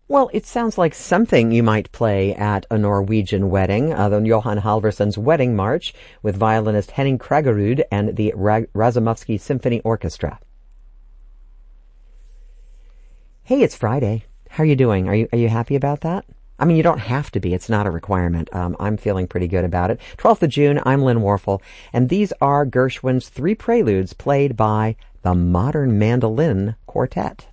Well, it sounds like something you might play at a Norwegian wedding, the Johan Halvorson's Wedding March with violinist Henning Kragerud and the Razumovsky Symphony Orchestra. Hey, it's Friday. How are you doing? Are you happy about that? I mean, you don't have to be. It's not a requirement. I'm feeling pretty good about it. 12th of June, I'm Lynn Warfel, and these are Gershwin's 3 preludes played by the Modern Mandolin Quartet.